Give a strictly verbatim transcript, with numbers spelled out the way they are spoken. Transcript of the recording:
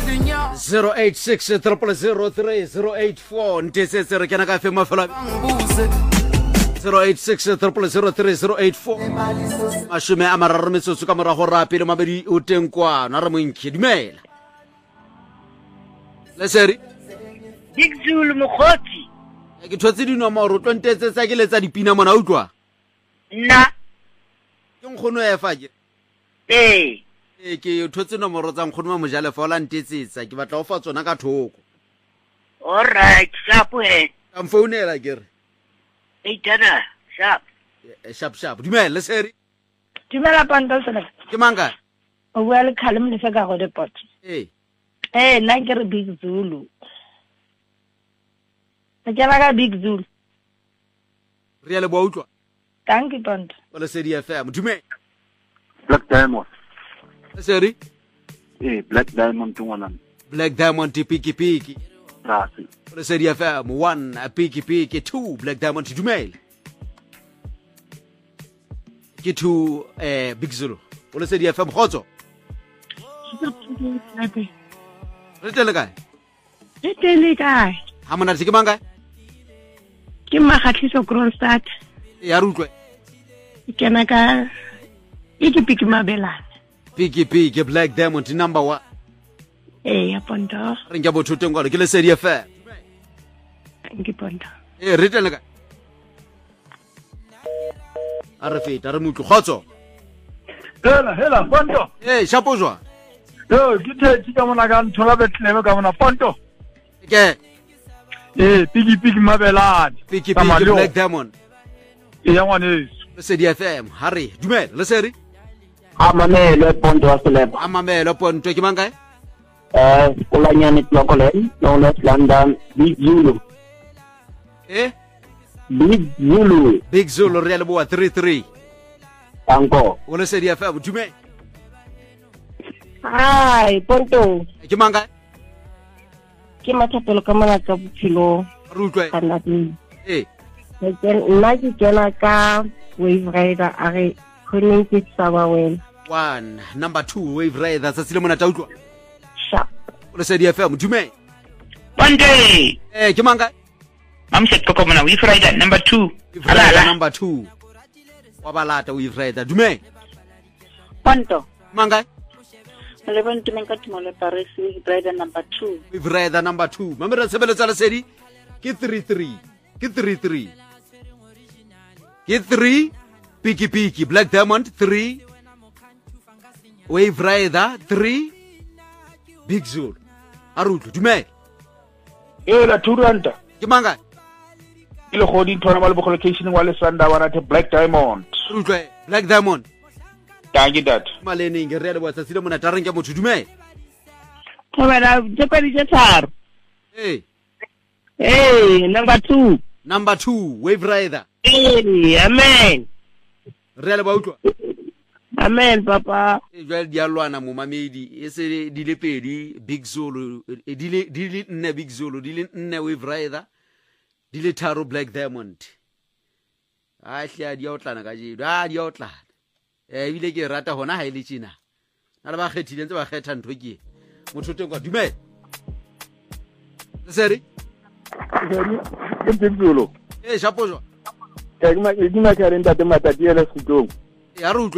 zero eight six triple zero three zero eight four ntetsetse re kena ka fe mafelo zero eight six triple zero three zero eight four mashume a mararo metsotso ka morago ra pele mabedi o teng kwana re monkhe dumela le seri Big Zulu Mokgotsi ke thotse dino mo ro tlontetse tsa ke letsa dipina mona utlwa nna ke nkgono ya fa ke eh e ke thotse no mo ro tsa nkgono mo jale fa la ntetsetsa ke batla o fa tsona ka thoko all right sharp he ka mfounela ke re hey dada sharp sharp sharp dumela le seri Dumela Ponto sena. ke manga O bua le Khalem le se ka go depot. eh Eh nna ke re Big Zulu. Ke kena ka Big Zulu. re le bo utlwa Thank you Ponto. le seri F M dumela Black Diamond. le seri Eh, Black Diamond tungwana. Black Diamond piki piki Rasi. le seri F M one piki piki two Black Diamond dumela ke two eh Big Zulu le seri F M khotso re tele kae E tele kae? ha mona se ke manga Ke Magatliso Kronstadt. ya rutlwe Ke kena ka Iki piki mabelana. piki piki Black Diamond number one Eh ya Ponto. re nka botho teng kwa ke le seri F M Thank you Ponto. eh re tele kae a re feta re mutlo khotso Hela, hela, Ponto. eh shapo jwa Yo, ke the ka mona ka nthola betleme ka mona Ponto. ke Eh, pigi pigi mabelane. piki piki Black Diamond E ya ngwaneso. le seri F M hare dumela le seri Amamele Ponto wa Seleba. amamelo ponto ke manga Eh, Kulanyani Tlokolen, known as London, Big Zulu. eh Big Zulu, Big Zulu re le bo three three Tango. o le seri F M dumela Hi Ponto. ke manga Ke mathapelo ka mona ka bophelo re utlwe kana di. eh Nna ke kena ka Wave Rider a re connect sa ba wena. one number two Wave Rider sa sile mona ta utlwa Sharp. o le seri F M dumela Ponte eh ke manga Mamset koko mona we Friday number two Wave Rider alala number two wa balata Wave Rider dumela Ponto. manga Le bon tumenka tumole Paris with rider number two. Wave Rider number two mamera sebeletsa le seri ke three three ke three three ke three piki piki Black Diamond three Wave Rider three Big Zulu arutlo dumela Eh, la Turanta. ke manga Ile khodi ntwana ba le location wa le Sanda wana the Black Diamond. arutlo Black Diamond Tangi that. maleneng re le botsa sile mona tareng ke motho dumela Thobela je pedi je tharo. eh Eh number two. number two Wave Rider Eh amen. re le ba utlwa Amen papa. e jwa di alwana mo mamedi e se di le pedi Big Zulu e di le di le nne Big Zulu di le nne Wave Rider di le tharo Black Diamond a hla di otlana ka jedo a di otlana e bile ke rata hona ha ile tshina na ba khethile ntse ba kgetha ntho ke motho teng kwa dumela seri Ke Big Zulu. e shapo jwa Ke ma ke di ma ka renda te matati ele sutong. ya re utlwa